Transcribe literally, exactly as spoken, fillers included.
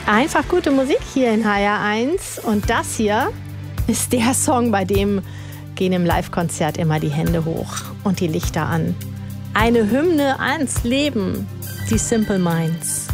Einfach gute Musik hier in H R eins. Und das hier ist der Song, bei dem gehen im Live-Konzert immer die Hände hoch und die Lichter an. Eine Hymne ans Leben, die Simple Minds.